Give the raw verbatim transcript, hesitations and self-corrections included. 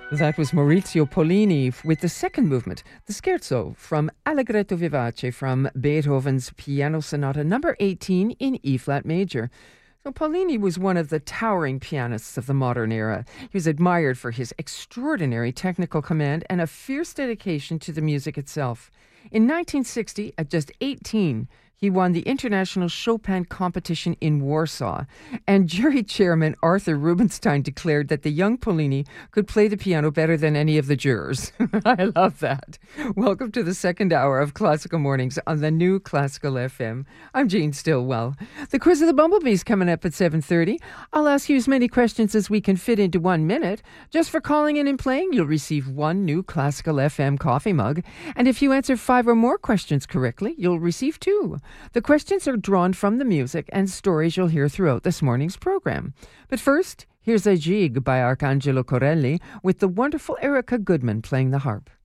That was Maurizio Pollini with the second movement, the Scherzo from Allegretto Vivace from Beethoven's Piano Sonata number eighteen in E-flat major. So Pollini was one of the towering pianists of the modern era. He was admired for his extraordinary technical command and a fierce dedication to the music itself. In nineteen sixty, at just eighteen, he won the International Chopin Competition in Warsaw, and jury chairman Arthur Rubinstein declared that the young Pollini could play the piano better than any of the jurors. I love that. Welcome to the second hour of Classical Mornings on the new Classical F M. I'm Jean Stillwell. The Quiz of the Bumblebees coming up at seven thirty. I'll ask you as many questions as we can fit into one minute. Just for calling in and playing, you'll receive one new Classical F M coffee mug. And if you answer five or more questions correctly, you'll receive two. The questions are drawn from the music and stories you'll hear throughout this morning's program. But first, here's a jig by Arcangelo Corelli with the wonderful Erica Goodman playing the harp.